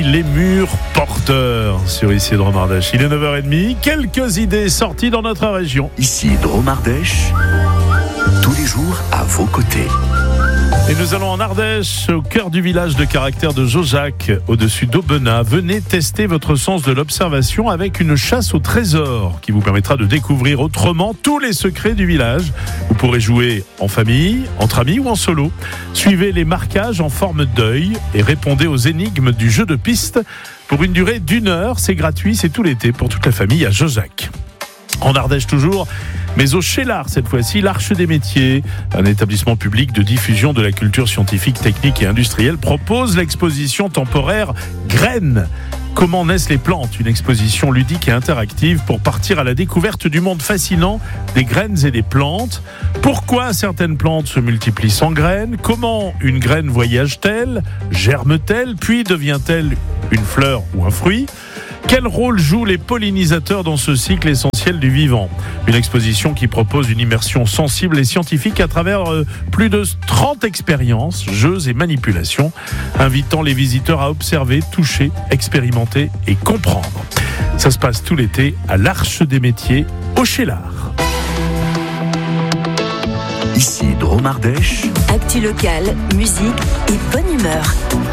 Les murs porteurs sur ici Drôme Ardèche. Il est 9h30, quelques idées sorties dans notre région. Ici Drôme Ardèche, tous les jours à vos côtés. Et nous allons en Ardèche, au cœur du village de caractère de Jaujac, au-dessus d'Aubenas. Venez tester votre sens de l'observation avec une chasse au trésor qui vous permettra de découvrir autrement tous les secrets du village. Vous pourrez jouer en famille, entre amis ou en solo. Suivez les marquages en forme d'œil et répondez aux énigmes du jeu de piste pour une durée d'1 heure. C'est gratuit, c'est tout l'été pour toute la famille à Jaujac. En Ardèche toujours, mais au Cheylard cette fois-ci, l'Arche des Métiers, un établissement public de diffusion de la culture scientifique, technique et industrielle, propose l'exposition temporaire Graines. Comment naissent les plantes ? Une exposition ludique et interactive pour partir à la découverte du monde fascinant des graines et des plantes. Pourquoi certaines plantes se multiplient sans graines ? Comment une graine voyage-t-elle ? Germe-t-elle ? Puis devient-elle une fleur ou un fruit ? Quel rôle jouent les pollinisateurs dans ce cycle essentiel du vivant ? Une exposition qui propose une immersion sensible et scientifique à travers plus de 30 expériences, jeux et manipulations, invitant les visiteurs à observer, toucher, expérimenter et comprendre. Ça se passe tout l'été à l'Arche des Métiers au Cheylard. Ici Drôme Ardèche. Actu locale, musique et bonne humeur.